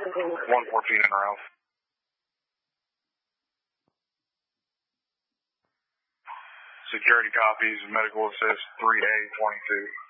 114 in row. Security copies, medical assist 3A22.